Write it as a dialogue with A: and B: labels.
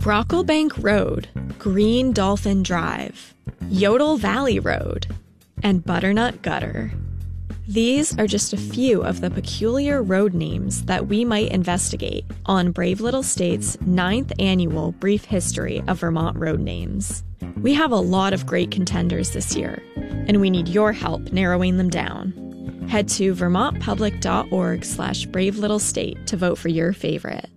A: Brocklebank Road, Green Dolphin Drive, Yodel Valley Road, and Butternut Gutter. These are just a few of the peculiar road names that we might investigate on Brave Little State's 9th annual Brief History of Vermont Road Names. We have a lot of great contenders this year, and we need your help narrowing them down. Head to vermontpublic.org/bravelittlestate to vote for your favorite.